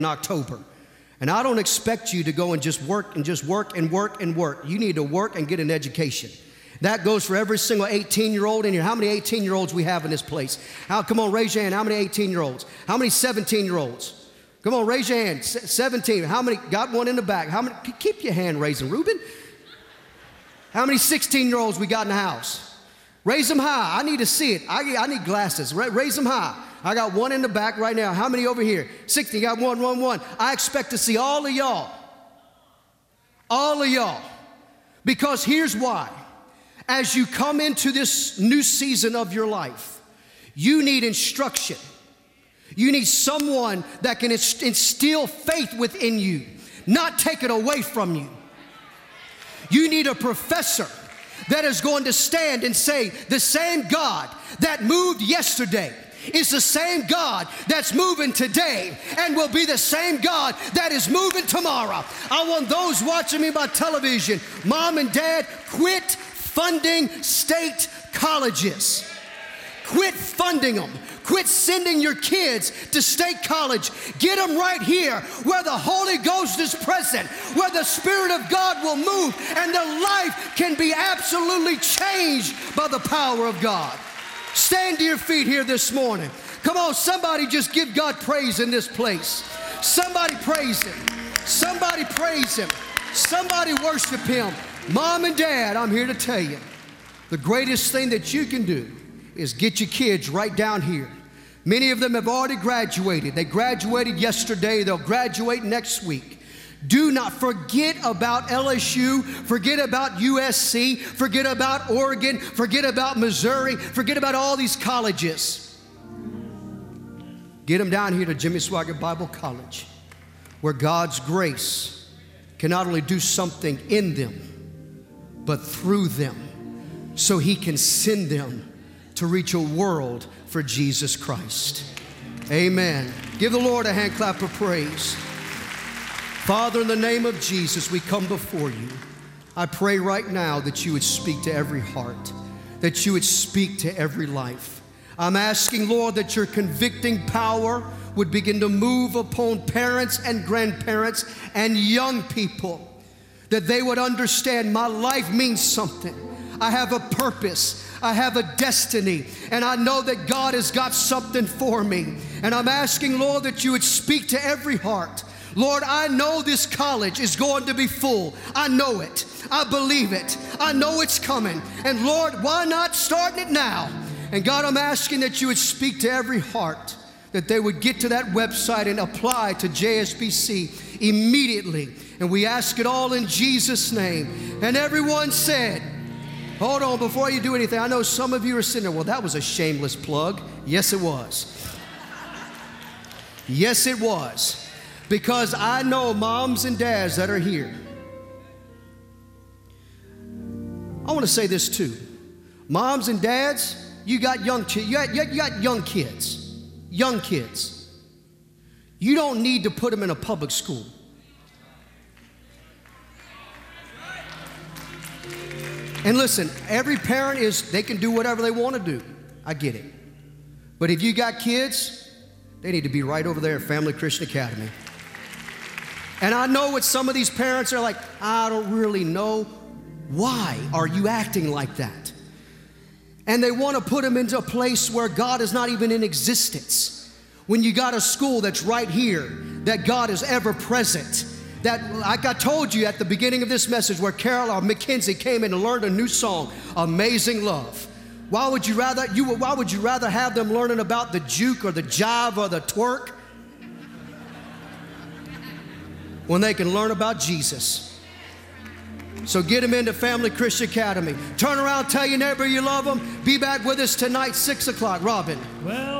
in October. And I don't expect you to go and just work and just work and work and work. You need to work and get an education. That goes for every single 18-year-old in here. How many 18-year-olds we have in this place? Come on, raise your hand. How many 18-year-olds? How many 17-year-olds? Come on, raise your hand. 17. How many? Got one in the back. How many? Keep your hand raising, Reuben. How many 16-year-olds we got in the house? Raise them high. I need to see it. I need glasses. Raise them high. I got one in the back right now. How many over here? 60. Got one. I expect to see all of y'all. All of y'all. Because here's why. As you come into this new season of your life, you need instruction. You need someone that can instill faith within you, not take it away from you. You need a professor that is going to stand and say, the same God that moved yesterday is the same God that's moving today and will be the same God that is moving tomorrow. I want those watching me by television, mom and dad, quit funding state colleges. Quit funding them. Quit sending your kids to state college. Get them right here where the Holy Ghost is present, where the Spirit of God will move and their life can be absolutely changed by the power of God. Stand to your feet here this morning. Come on, somebody just give God praise in this place. Somebody praise Him. Somebody praise Him. Somebody worship Him. Mom and Dad, I'm here to tell you, the greatest thing that you can do is get your kids right down here. Many of them have already graduated. They graduated yesterday. They'll graduate next week. Do not forget about LSU, forget about USC, forget about Oregon, forget about Missouri, forget about all these colleges. Get them down here to Jimmy Swaggart Bible College, where God's grace can not only do something in them, but through them, so He can send them to reach a world for Jesus Christ. Amen. Give the Lord a hand clap of praise. Father, in the name of Jesus, we come before you. I pray right now that you would speak to every heart, that you would speak to every life. I'm asking, Lord, that your convicting power would begin to move upon parents and grandparents and young people, that they would understand my life means something. I have a purpose. I have a destiny, and I know that God has got something for me. And I'm asking, Lord, that you would speak to every heart. Lord, I know this college is going to be full. I know it. I believe it. I know it's coming. And Lord, why not starting it now? And God, I'm asking that you would speak to every heart, that they would get to that website and apply to JSBC immediately. And we ask it all in Jesus' name. And everyone said, hold on, before you do anything, I know some of you are sitting there, well, that was a shameless plug. Yes, it was. Yes, it was. Because I know moms and dads that are here. I want to say this too. Moms and dads, you got young kids. Young kids. You don't need to put them in a public school. And listen, every parent they can do whatever they want to do. I get it. But if you got kids, they need to be right over there at Family Christian Academy. And I know what some of these parents are like, I don't really know. Why are you acting like that? And they want to put them into a place where God is not even in existence. When you got a school that's right here, that God is ever present. That, like I told you at the beginning of this message, where Carol or Mackenzie came in and learned a new song, Amazing Love. Why would you rather have them learning about the juke or the jive or the twerk when they can learn about Jesus? So get them into Family Christian Academy. Turn around, tell your neighbor you love them. Be back with us tonight, 6 o'clock. Robin. Well.